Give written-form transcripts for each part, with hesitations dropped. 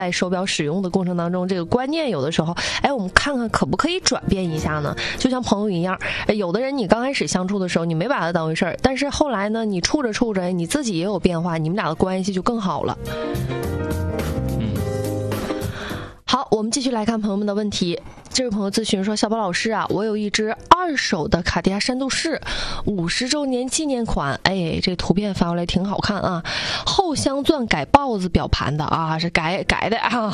在手表使用的过程当中，这个观念有的时候，我们看看可不可以转变一下呢？就像朋友一样，有的人你刚开始相处的时候，你没把他当回事儿，但是后来呢，你处着处着，你自己也有变化，你们俩的关系就更好了。好，我们继续来看朋友们的问题。这位朋友咨询说，小宝老师啊，我有一只二手的卡地亚山度士50周年纪念款，这图片发过来挺好看啊，后镶钻改豹子表盘的啊，是改的啊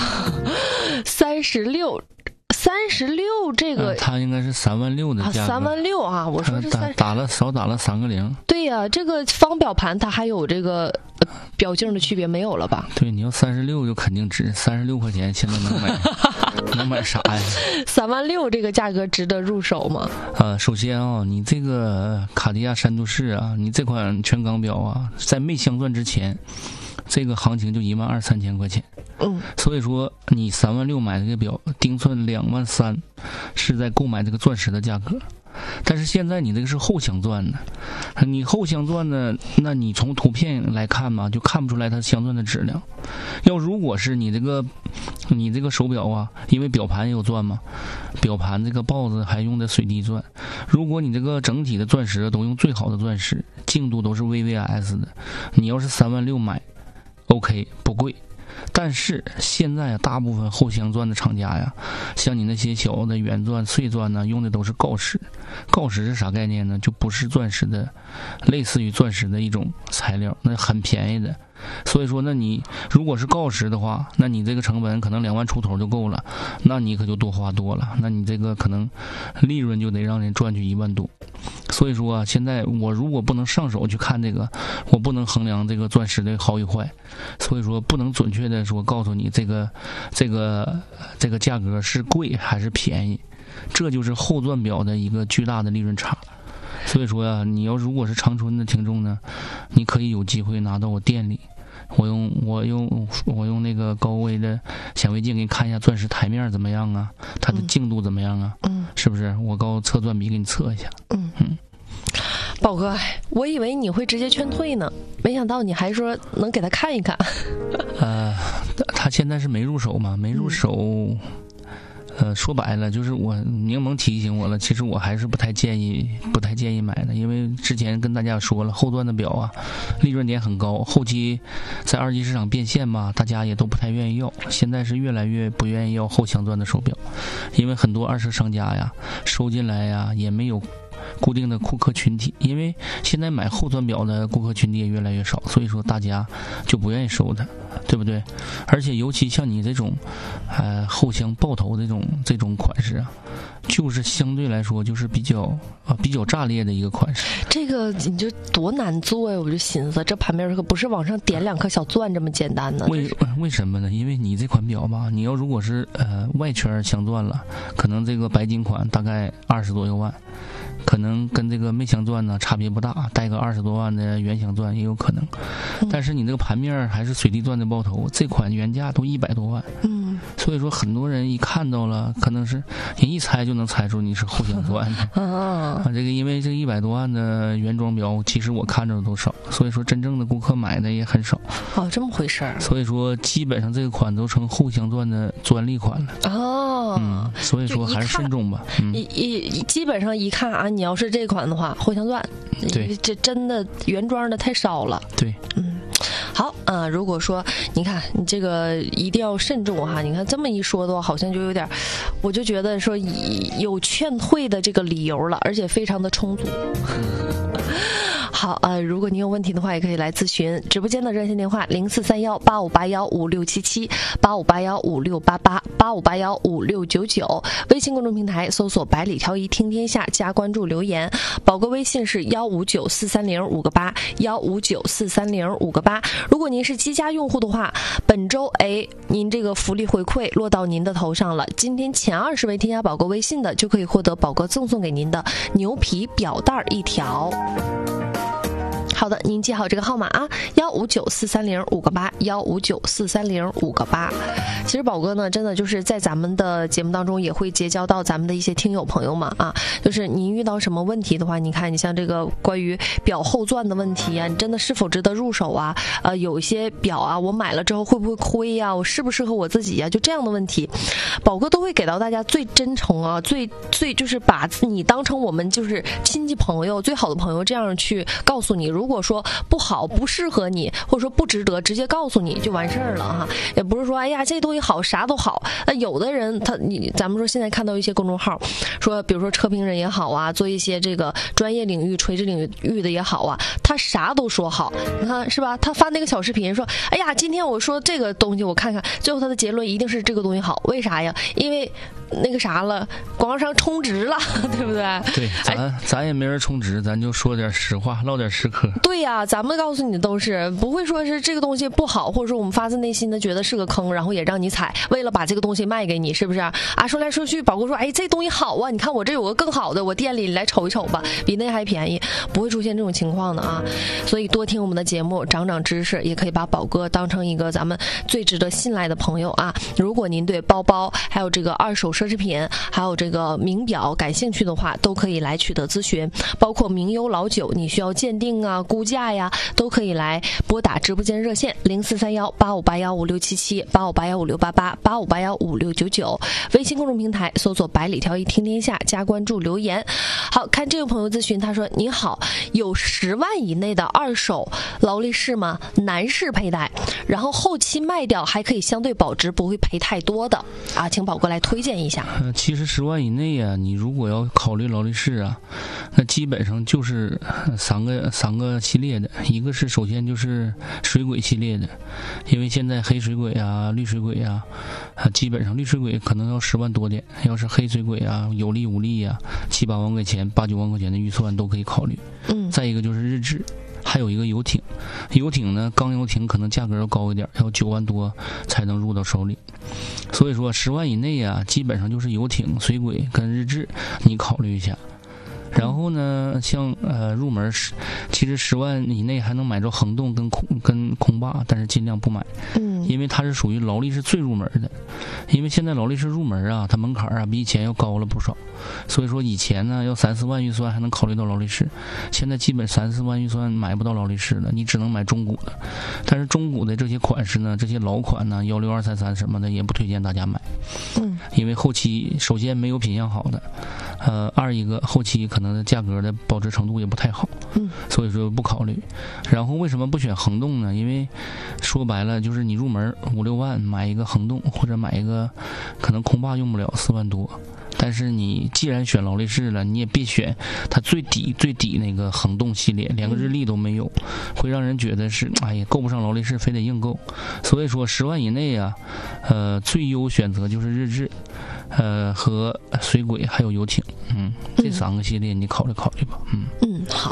，36这个， 它应该是36000的价格 ，36000啊，我说是少打了3个0。 对呀，这个方表盘它还有这个表径的区别没有了吧？ 对，你要36就肯定值，36块钱现在能买能买啥呀 ？36000这个价格值得入手吗？ 首先啊，你这个卡地亚山度士啊，你这款全钢表啊，在没镶钻之前，这个行情就12000、3000块钱。所以说你36000买这个表，定寸23000，是在购买这个钻石的价格。但是现在你这个是后镶钻的，你后镶钻的，那你从图片来看嘛，就看不出来它镶钻的质量。如果是你这个手表啊，因为表盘也有钻嘛，表盘这个豹子还用的水滴钻，如果你这个整体的钻石都用最好的钻石，净度都是 VVS 的，你要是36000买 OK 不贵。但是现在大部分后镶钻的厂家呀，像你那些小的圆钻、碎钻呢，用的都是锆石。锆石是啥概念呢？就不是钻石的，类似于钻石的一种材料，那很便宜的。所以说，那你如果是锆石的话，那你这个成本可能2万出头就够了，那你可就多花多了，那你这个可能利润就得让人赚去1万多。所以说现在我如果不能上手去看这个，我不能衡量这个钻石的好与坏，所以说不能准确的说告诉你这个价格是贵还是便宜，这就是后钻表的一个巨大的利润差。所以说呀，你如果是长春的听众呢，你可以有机会拿到我店里，我用那个高微的显微镜给你看一下钻石台面怎么样啊，它的净度怎么样啊，是不是？我高测钻笔给你测一下。 宝哥，我以为你会直接劝退呢，没想到你还说能给他看一看。 他现在是没入手嘛，没入手。说白了就是柠檬提醒我了，其实我还是不太建议买的，因为之前跟大家说了，后钻的表啊，利润点很高，后期在二级市场变现嘛，大家也都不太愿意要，现在是越来越不愿意要后镶钻的手表，因为很多二手商家呀收进来呀也没有固定的顾客群体，因为现在买后钻表的顾客群体也越来越少，所以说大家就不愿意收它，对不对？而且尤其像你这种后镶爆头这种款式啊，就是相对来说就是比较炸裂的一个款式。 这个你就多难做呀！我就寻思这盘面可不是往上点2颗小钻这么简单的。 为什么呢？因为你这款表吧，你如果是外圈镶钻了，可能这个白金款大概20多万，可能跟这个没镶钻呢差别不大，带个20多万的原镶钻也有可能。但是你这个盘面还是水滴钻的爆头，这款原价都100多万。所以说很多人一看到了，可能是人一猜就能猜出你是后镶钻的。这个因为这100多万的原装表，其实我看着的都少，所以说真正的顾客买的也很少。 这么回事儿。 所以说基本上这个款都成后镶钻的专利款了。所以说还是慎重吧。 基本上一看啊，你要是这款的话，后镶钻， 对， 这真的原装的太少了。 对， 好如果说你看你这个一定要慎重哈，你看这么一说的话，好像就有点，我就觉得说有劝退的这个理由了，而且非常的充足。好如果您有问题的话，也可以来咨询直播间的热线电话043185815677 85815688 85815699，微信公众平台搜索百里挑一听天下，加关注留言，宝哥微信是1594305个8 1594305个8。如果您是机加用户的话，本周您这个福利回馈落到您的头上了，今天前20位添加宝哥微信的就可以获得宝哥赠送给您的牛皮表带1条。 好的，您记好这个号码啊，1594305个8，1594305个8。其实宝哥呢，真的就是在咱们的节目当中也会结交到咱们的一些听友朋友们啊，就是您遇到什么问题的话，你看你像这个关于表后钻的问题啊，你真的是否值得入手啊？有一些表啊，我买了之后会不会亏呀？我适不适合我自己呀？就这样的问题，宝哥都会给到大家最真诚啊，最就是把你当成我们就是亲戚朋友最好的朋友，这样去告诉你。如果说不好不适合你，或者说不值得，直接告诉你就完事儿了哈。也不是说哎呀这东西好啥都好，有的人咱们说现在看到一些公众号说，比如说车评人也好啊，做一些这个专业领域垂直领域的也好啊，他啥都说好，你看是吧？他发那个小视频说，哎呀今天我说这个东西我看看，最后他的结论一定是这个东西好，为啥呀？因为那个啥了，广告商充值了，对不对？ 对，咱也没人充值，咱就说点实话，唠点实嗑。 对呀，咱们告诉你的都是不会说是这个东西不好，或者说我们发自内心的觉得是个坑，然后也让你踩，为了把这个东西卖给你，是不是啊？说来说去，宝哥说，哎，这东西好啊，你看我这有个更好的，我店里你来瞅一瞅吧，比那还便宜，不会出现这种情况的啊。所以多听我们的节目，长长知识，也可以把宝哥当成一个咱们最值得信赖的朋友啊。如果您对包包还有这个二手奢侈品还有这个名表感兴趣的话，都可以来取得咨询，包括名优老酒你需要鉴定啊估价呀，都可以来拨打直播间热线0431858156778581568885815699，微信公众平台搜索百里挑一听天下，加关注留言。好，看这位朋友咨询，他说你好，有10万以内的二手劳力士吗？男士佩戴，然后后期卖掉还可以相对保值，不会赔太多的啊，请宝哥来推荐一下。 其实10万以内啊，你如果要考虑劳力士啊，那基本上就是三个系列的，一个是首先就是水鬼系列的，因为现在黑水鬼啊、绿水鬼啊，基本上绿水鬼可能要10万多点，要是黑水鬼啊、有利无利啊，7、8万块钱、8、9万块钱的预算都可以考虑。再一个就是日志。还有一个游艇，游艇呢，钢游艇可能价格要高一点，要9万多才能入到手里。所以说10万以内啊，基本上就是游艇、水鬼跟日志，你考虑一下。然后呢，像入门其实10万以内还能买着恒动跟空霸，但是尽量不买，因为它是属于劳力士最入门的。因为现在劳力士入门啊，它门槛啊比以前要高了不少，所以说以前呢要3、4万预算还能考虑到劳力士，现在基本3、4万预算买不到劳力士了，你只能买中古的。但是中古的这些款式呢，这些老款呢16233什么的也不推荐大家买，因为后期首先没有品相好的，二一个后期可能价格的保值程度也不太好，所以说不考虑。然后为什么不选恒动呢？因为说白了就是你入门5、6万买一个恒动，或者买一个可能空霸用不了4万多，但是你既然选劳力士了，你也别选它最底那个恒动系列，连个日历都没有，会让人觉得是哎呀够不上劳力士，非得硬购。所以说10万以内啊，最优选择就是日志，和水鬼还有游艇，这3个系列你考虑考虑吧。 好。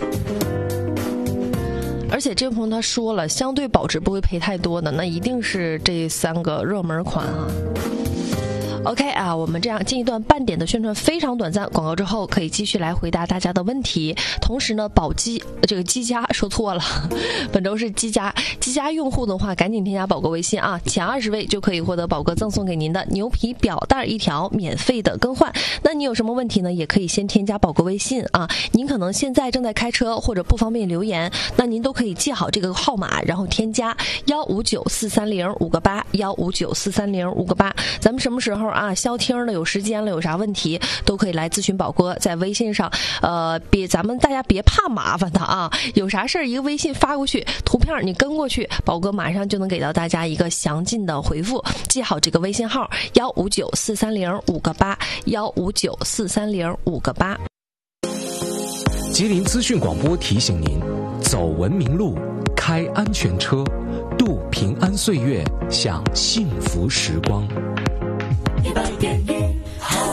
而且这位朋友他说了，相对保值不会赔太多的，那一定是这3个热门款啊。OK 啊，我们这样进一段半点的宣传，非常短暂。广告之后可以继续来回答大家的问题。同时呢，这个积家说错了，本周是积家用户的话，赶紧添加宝哥微信啊，前20位就可以获得宝哥赠送给您的牛皮表带1条，免费的更换。那你有什么问题呢？也可以先添加宝哥微信啊。您可能现在正在开车或者不方便留言，那您都可以记好这个号码，然后添加1594305个8，1594305个8。咱们什么时候消停了，有时间了，有啥问题都可以来咨询宝哥，在微信上，咱们大家别怕麻烦的啊，有啥事儿一个微信发过去，图片你跟过去，宝哥马上就能给到大家一个详尽的回复。记好这个微信号1594305个8，1594305个8。 吉林资讯广播提醒您：走文明路，开安全车，度平安岁月，享幸福时光。100.1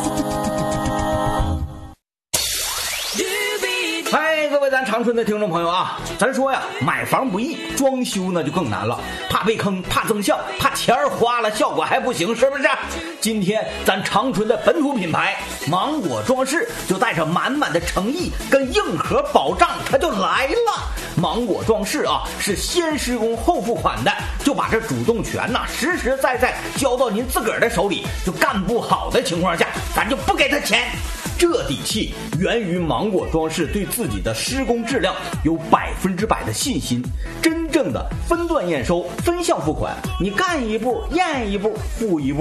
嗨，各位咱长春的听众朋友啊，咱说呀，买房不易，装修呢就更难了，怕被坑，怕增效，怕钱花了效果还不行，是不是？ 今天咱长春的本土品牌芒果装饰就带着满满的诚意跟硬核保障，它就来了。芒果装饰啊，是先施工后付款的，就把这主动权实实在在交到您自个儿的手里，就干不好的情况下，咱就不给他钱。这底气源于芒果装饰对自己的施工质量有100%的信心，真正的分段验收、分项付款，你干一步验一步付一步。